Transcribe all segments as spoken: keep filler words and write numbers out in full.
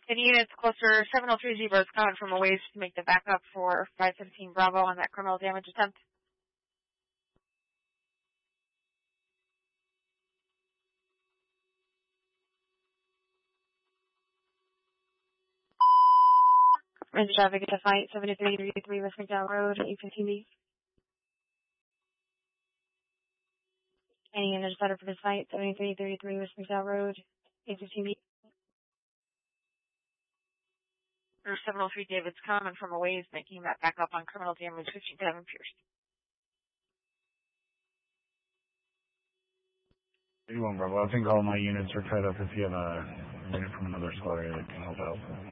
Any units closer, seven oh three Zebra is coming from a ways to make the backup for five fifteen Bravo on that criminal damage attempt. Ranger traffic at the fight, seventy-three thirty-three West McDowell Road, eight fifteen B. Any units better for this fight, seventy-three thirty-three West McDowell Road, eight fifteen B. Or seven oh three David's coming from a ways, making that back up on criminal damage, fifty-seven Pierce. eighty-one Bravo, I think all my units are tied up. If you have a unit from another squad area that can help out.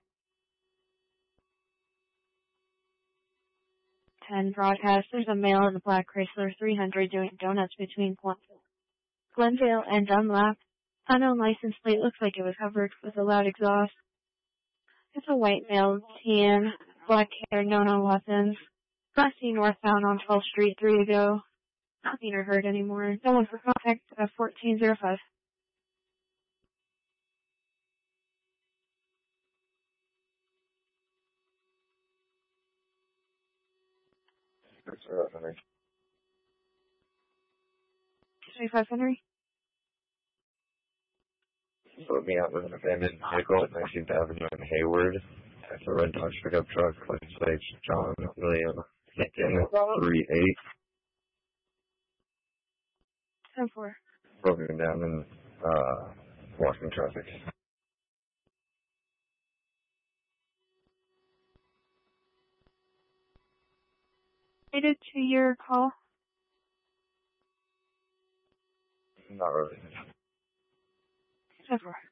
ten broadcast, there's a male in a black Chrysler three hundred doing donuts between Glendale and Dunlap. Unknown license plate, looks like it was covered with a loud exhaust. It's a white male, tan, black hair, no known weapons. Last seen northbound on twelfth Street three ago. Not seen or heard anymore. No one for contact at fourteen oh five. Henry. twenty-five Henry. Put me out with an abandoned vehicle at nineteenth Avenue in Hayward. That's a red Dodge pickup truck, license plate John William Lincoln three eight. ten four. Broken down in uh, blocking traffic. Related to your call? Not really. ten four.